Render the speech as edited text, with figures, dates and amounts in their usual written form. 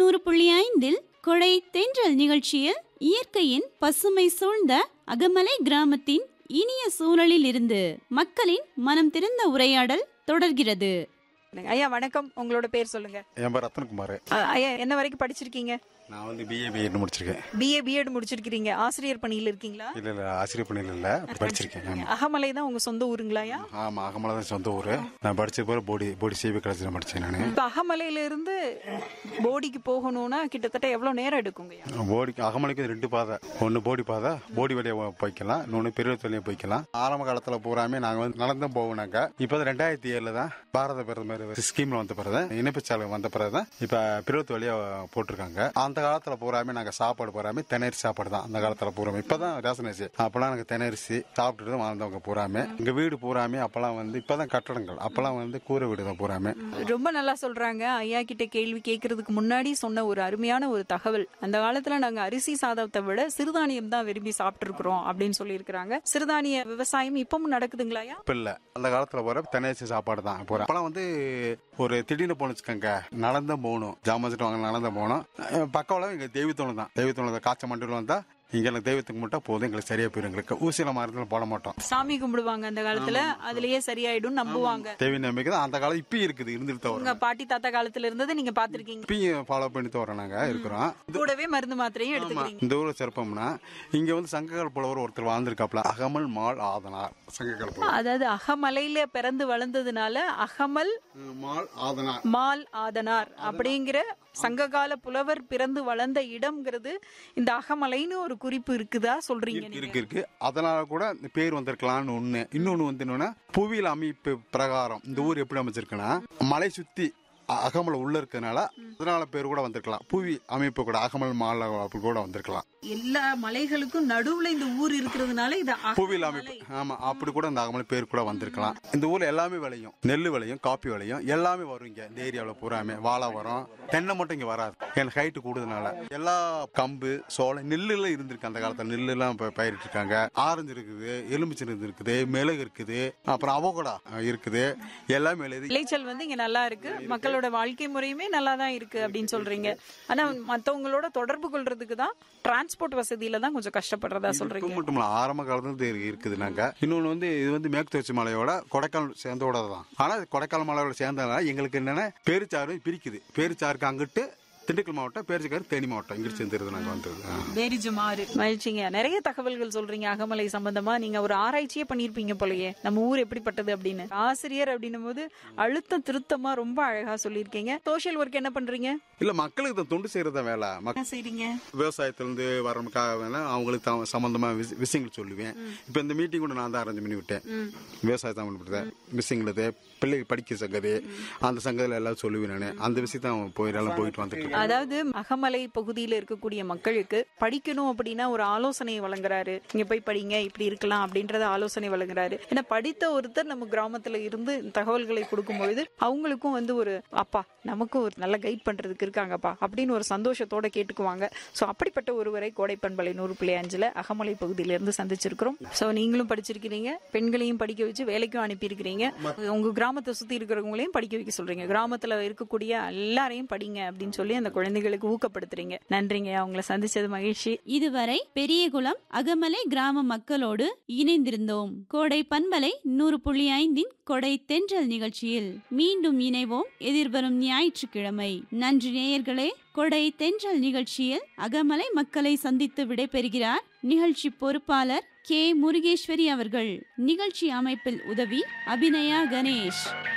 100.5 கொடை தென்றல் நிகழ்ச்சியில் இயற்கையின் பசுமை சூழ்ந்த அகமலை கிராமத்தின் இனிய சூழலில் இருந்து மக்களின் மனம் திறந்த உரையாடல் தொடர்கிறது. ஐயா வணக்கம், உங்களோட பேர் சொல்லுங்க. என் பேர் ரத்னகுமார். ஐயா என்ன வரைக்கும் படிச்சிருக்கீங்க? நான் வந்து பிஏ பிஎட் முடிச்சிருக்கேன். பிஎட் முடிச்சிருக்கீங்க. ஆசிரியர் பணியில் இருக்கீங்களா? இல்ல ஆசிரியர் பணியில் இல்ல, படிச்சிருக்கேன். அகமலை தான் உங்க சொந்த ஊருங்களாயா? ஆமா, அகமலை தான் சொந்த ஊரு. நான் படிச்ச போற போடி சிவி காலேஜ்ல படிச்சேன் நானு. இப்ப அகமலையில இருந்து போடிக்கு போகணும்னா கிட்டத்தட்ட எவ்வளவு நேரம் எடுக்குங்க? போடிக்கு அகமலைக்கு 2 பாதை. ஒன்னு போடி பாதை, போடி வழியா போய்க்கலாம். இன்னொன்னு பெரிய வழியா போய்க்கலாம். ஆரம்ப காலத்துல பூராமே நாங்க வந்து நடந்தும் போவோம்னாங்க. இப்ப 2007 தான் பாரத பிரதமர் ஸ்கீம்ல வந்த பிறகு இணைப்புச்சாலை வந்த பிறகுதான் இப்ப பெரிய வழியா போட்டிருக்காங்க. அந்த காலத்துல பூராமே நாங்க சாப்பாடு பூராமே தெனரிசி சாப்பாடு தான். அந்த காலத்துல பூராமே இப்பதான் ரேஷன் அரிசி, அப்பெல்லாம் நாங்க தெனரிசி சாப்பிட்டுட்டு வாழ்ந்தவங்க பூராமே. எங்க வீடு பூராமே அப்பெல்லாம் வந்து இப்பதான் கட்டடங்கள், அப்பெல்லாம் வந்து கூரை வீடு தான் பூராமே. ரொம்ப நல்லா சொல்றாங்க. ஐயா கிட்ட கேள்வி கேட்கறதுக்கு முன்னாடி சொன்ன ஒரு அருமையான ஒரு தகவல். அந்த காலத்துல நாங்க அரிசி சாதத்தை விட சிறுதானியம் தான் விரும்பி சாப்பிட்டு இருக்கிறோம் அப்படின்னு சொல்லி இருக்கிறாங்க. சிறுதானிய விவசாயம் இப்பவும் நடக்குதுங்களா? இப்ப இல்ல, அந்த காலத்துல போற தெனரிசி சாப்பாடு தான் போறேன். அப்பெல்லாம் வந்து ஒரு திடீர்னு போனுச்சுக்கங்க, நடந்தும் போகணும், ஜாமான் வாங்க நடந்தும் போகணும். பக்கம் எங்க தெய்வத்தோணம் தான், தெய்வத்தோணம் காய்ச்ச மண்டலம் வந்தா இங்க எனக்கு தெய்வத்துக்கு மட்டும் போதும், எங்களுக்கு சரியா போயிடும். எங்களுக்கு ஊசியில மரத்துல போட மாட்டோம். சாமி கும்பிடுவாங்க அந்த காலத்துல, அதுலயே சரியாயிடும் நம்புவாங்க. தெய்வ நம்பிக்கை தான் அந்த காலம் இப்பயும் இருக்குது, இருந்துட்டு உங்க பாட்டி தாத்தா காலத்துல இருந்தது நீங்க பாத்திருக்கீங்க. இப்பயும் ஃபாலோ பண்ணிட்டு வரோம், நாங்க இருக்கிறோம். கூடவே மருந்து மாத்திரையும் எடுத்துக்கிறீங்க. இந்த ஊர்ல சிறப்பம்னா இங்க வந்து சங்ககால புலவர் ஒருத்தர் வாழ்ந்திருக்காப்ல, அகமல் மால் ஆதனார். சங்ககால புலவர், அதாவது அகமலையில பிறந்து வளர்ந்ததுனால அகமல் மால் ஆதனார் அப்படிங்கிற சங்ககால புலவர் பிறந்து வளர்ந்த இடம்ங்கிறது இந்த அகமலைன்னு ஒரு குறிப்பு இருக்குதா சொல்றீங்க? இருக்கு. அதனால கூட இந்த பேர் வந்திருக்கலாம்னு ஒண்ணு. இன்னொன்னு வந்து என்னன்னா, புவியியல் அமைப்பு பிரகாரம் இந்த ஊர் எப்படி அமைச்சிருக்குன்னா, மலை சுத்தி அகமல் உள்ள இருக்கிறதுனால அதனால பேர் கூட வந்திருக்கலாம். புவி அமைப்பு கூட அகமல் மாலை கூட வந்திருக்கலாம். எல்லா மலைகளுக்கும் நடுவுல இந்த ஊர் இருக்கிறதுனால இது புவியியல் அமைப்பு. ஆமா, அப்படி கூட இந்த அகமல் பேர் கூட வந்திருக்கலாம். இந்த ஊர்ல எல்லாமே விளையும், நெல்லு விளையும், காப்பி விளையும், எல்லாமே வரும். இங்க இந்த ஏரியாவில் பூராமே வாழை வரும். தென்னை மட்டும் இங்க வராது, எனக்கு ஹைட்டு கூடுதனால. எல்லா கம்பு சோளம் நெல்லு எல்லாம் இருந்திருக்கு. அந்த காலத்துல நெல்லு எல்லாம் பயிரிட்டு இருக்காங்க. ஆரஞ்சு இருக்குது, எலுமிச்சை இருக்குது, மிளகு இருக்குது, அப்புறம் அவகோடா இருக்குது. எல்லாமே விளைச்சல் வந்து இங்க நல்லா இருக்கு. மக்களோட வாழ்க்கை முறையுமே நல்லா தான் இருக்கு அப்படின்னு சொல்றீங்க. ஆனா மத்தவங்களோட தொடர்பு கொள்றதுக்கு தான் டிரான்ஸ்போர்ட் வசதியில தான் கொஞ்சம் கஷ்டப்படுறதா சொல்றீங்க. மட்டும் ஆரம்ப காலத்துல இருக்குது. நாங்க இன்னொன்னு வந்து இது வந்து மேற்கு தொடர்ச்சி மலையோட கொடைக்கானல் சேர்ந்தோட தான். ஆனா கொடைக்கானல் மலையோட சேர்ந்ததுனால எங்களுக்கு என்னன்னா பேருச்சாறு பிரிக்குது. பேருச்சாருக்கு அங்கிட்டு திண்டுக்கல் மாவட்டம், பேரிச்சக்காரு தேனி மாவட்டம் இங்கிட்டு சேர்ந்துருது. நாங்க வந்து மகிழ்ச்சிங்க. நிறைய தகவல்கள் சொல்றீங்க அகமலை சம்பந்தமா. நீங்க ஒரு ஆராய்ச்சியே பண்ணிருப்பீங்க போலயே, நம்ம ஊர் எப்படிப்பட்டது அப்படின்னு. ஆசிரியர் அப்படின்னும் போது அழுத்தம் திருத்தமா ரொம்ப அழகா சொல்லியிருக்கீங்க. சோசியல் ஒர்க் என்ன பண்றீங்க? இல்ல, மக்களுக்கு தொண்டு செய்யறத வேலை. செய்றீங்க விவசாயத்திலிருந்து வரமுக்காக வேணா அவங்களுக்கு சம்பந்தமா விஷயங்கள் சொல்லுவேன். இப்ப இந்த மீட்டிங் கூட நான் தான் அரேஞ்ச் பண்ணி விட்டேன். விவசாய சம்பந்தப்பட்ட விஷயங்களது, பிள்ளைகள் படிக்க சங்கதி, அந்த சங்கத்துல எல்லாம் சொல்லுவேன் நானு. அந்த விஷயத்த போயிட்டு வந்துட்டு. அதாவது அகமலை பகுதியில் இருக்கக்கூடிய மக்களுக்கு படிக்கணும் அப்படின்னா ஒரு ஆலோசனை வழங்குறாரு. இங்க போய் படிங்க, இப்படி இருக்கலாம் அப்படின்றத ஆலோசனை வழங்குறாரு. ஏன்னா படித்த ஒருத்தர் நம்ம கிராமத்துல இருந்து தகவல்களை கொடுக்கும் பொழுது அவங்களுக்கும் வந்து ஒரு அப்பா நமக்கும் ஒரு நல்ல கைட் பண்றதுக்கு இருக்காங்கப்பா அப்படின்னு ஒரு சந்தோஷத்தோட கேட்டுக்குவாங்க. சோ அப்படிப்பட்ட ஒருவரை கோடை பண்பலை 100.5 அகமலை பகுதியில இருந்து சந்திச்சிருக்கிறோம். சோ நீங்களும் படிச்சிருக்கிறீங்க, பெண்களையும் படிக்க வச்சு வேலைக்கும் அனுப்பி இருக்கிறீங்க. உங்க கிராமத்தை சுத்தி இருக்கிறவங்களையும் படிக்க வைக்க சொல்றீங்க. கிராமத்துல இருக்கக்கூடிய எல்லாரையும் படிங்க அப்படின்னு சொல்லி அந்த குழந்தைகளுக்கு ஊக்கப்படுத்துறீங்க. நன்றிங்க, அவங்களை சந்திச்சது மகிழ்ச்சி. இதுவரை பெரியகுளம் அகமலை கிராம மக்களோடு இணைந்திருந்தோம். கோடை பண்பலை 100.5 கொடை தென்றல் நிகழ்ச்சியில் மீண்டும் இணைவோம் எதிர்வரும் ஞாயிற்றுக்கிழமை. நன்றி நேயர்களே. கொடை தென்றல் நிகழ்ச்சியில் அகமலை மக்களை சந்தித்து விடைபெறுகிறார் நிகழ்ச்சி பொறுப்பாளர் கே. முருகேஸ்வரி அவர்கள். நிகழ்ச்சி அமைப்பில் உதவி அபிநயா கணேஷ்.